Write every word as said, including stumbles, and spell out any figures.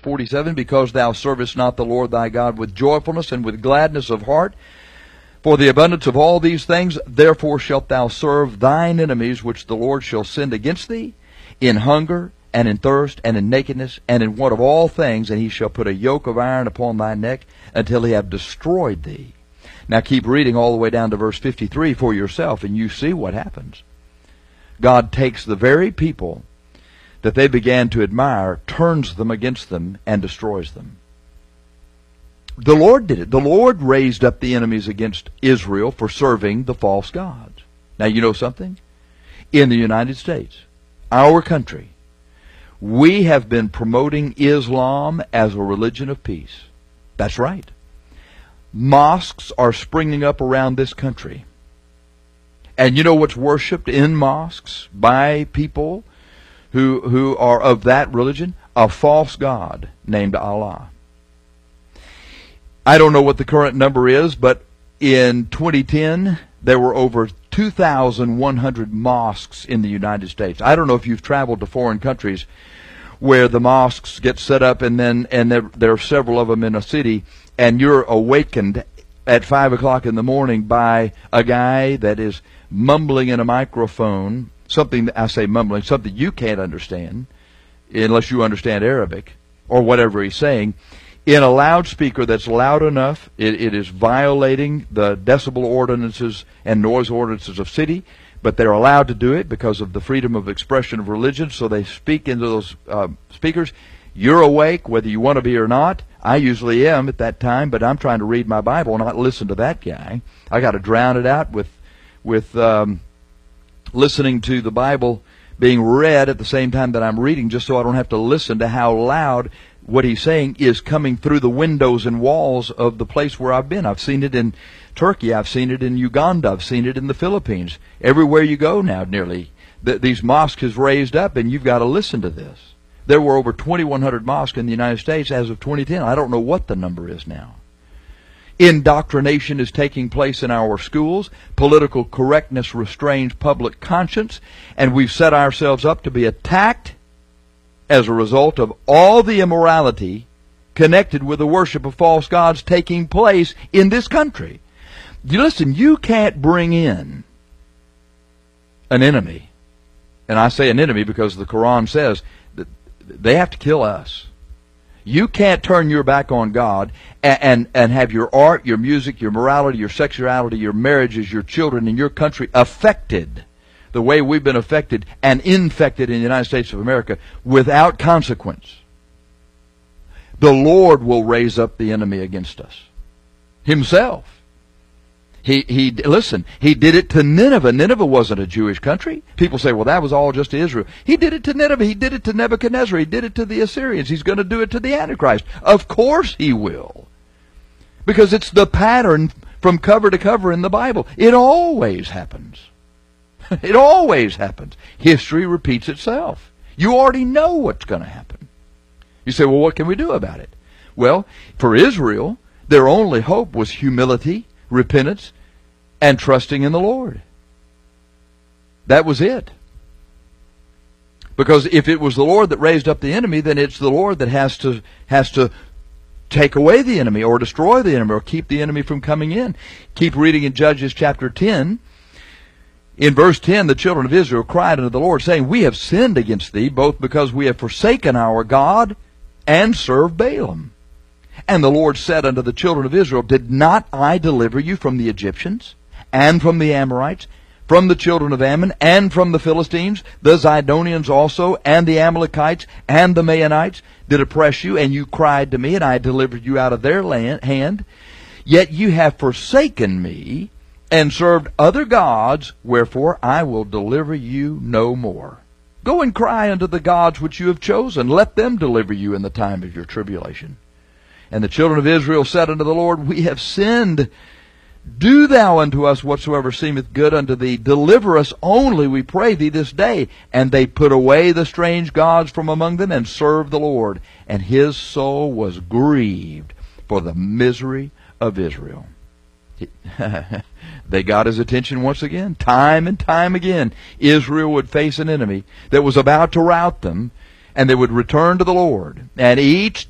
forty-seven, because thou servest not the Lord thy God with joyfulness and with gladness of heart, for the abundance of all these things, therefore shalt thou serve thine enemies, which the Lord shall send against thee, in hunger, and in thirst, and in nakedness, and in want of all things, and he shall put a yoke of iron upon thy neck, until he have destroyed thee. Now keep reading all the way down to verse fifty-three for yourself, and you see what happens. God takes the very people that they began to admire, turns them against them, and destroys them. The Lord did it. The Lord raised up the enemies against Israel for serving the false gods. Now you know something? In the United States, our country, we have been promoting Islam as a religion of peace. That's right. Mosques are springing up around this country. And you know what's worshipped in mosques by people who who are of that religion? A false god named Allah. I don't know what the current number is, but in twenty ten, there were over two thousand one hundred mosques in the United States. I don't know if you've traveled to foreign countries where the mosques get set up, and then and there, there are several of them in a city, and you're awakened at five o'clock in the morning by a guy that is mumbling in a microphone, something, I say mumbling, something you can't understand, unless you understand Arabic, or whatever he's saying, in a loudspeaker that's loud enough, it, it is violating the decibel ordinances and noise ordinances of city, but they're allowed to do it because of the freedom of expression of religion, so they speak into those uh, speakers. You're awake, whether you want to be or not. I usually am at that time, but I'm trying to read my Bible and not listen to that guy. I got to drown it out with, with um, listening to the Bible being read at the same time that I'm reading, just so I don't have to listen to how loud what he's saying is coming through the windows and walls of the place where I've been. I've seen it in Turkey. I've seen it in Uganda. I've seen it in the Philippines. Everywhere you go now, nearly, th- these mosques is raised up, and you've got to listen to this. There were over twenty-one hundred mosques in the United States as of twenty ten. I don't know what the number is now. Indoctrination is taking place in our schools. Political correctness restrains public conscience, and we've set ourselves up to be attacked as a result of all the immorality connected with the worship of false gods taking place in this country. You listen, you can't bring in an enemy, and I say an enemy because the Quran says that they have to kill us. You can't turn your back on God and, and, and have your art, your music, your morality, your sexuality, your marriages, your children, and your country affected the way we've been affected and infected in the United States of America without consequence. The Lord will raise up the enemy against us himself. He, he, listen, he did it to Nineveh. Nineveh wasn't a Jewish country. People say, well, that was all just to Israel. He did it to Nineveh. He did it to Nebuchadnezzar. He did it to the Assyrians. He's going to do it to the Antichrist. Of course he will. Because it's the pattern from cover to cover in the Bible. It always happens. It always happens. History repeats itself. You already know what's going to happen. You say, well, what can we do about it? Well, for Israel, their only hope was humility, repentance, and trusting in the Lord. That was it. Because if it was the Lord that raised up the enemy, then it's the Lord that has to has to take away the enemy or destroy the enemy or keep the enemy from coming in. Keep reading in Judges chapter ten. In verse ten, the children of Israel cried unto the Lord, saying, we have sinned against thee, both because we have forsaken our God and served Baalim. And the Lord said unto the children of Israel, did not I deliver you from the Egyptians, and from the Amorites, from the children of Ammon, and from the Philistines, the Zidonians also, and the Amalekites, and the Maonites, did oppress you, and you cried to me, and I delivered you out of their land, hand? Yet you have forsaken me, and served other gods, wherefore I will deliver you no more. Go and cry unto the gods which you have chosen. Let them deliver you in the time of your tribulation. And the children of Israel said unto the Lord, we have sinned. Do thou unto us whatsoever seemeth good unto thee. Deliver us only, we pray thee, this day. And they put away the strange gods from among them, and served the Lord. And his soul was grieved for the misery of Israel. They got his attention once again. Time and time again, Israel would face an enemy that was about to rout them, and they would return to the Lord. And each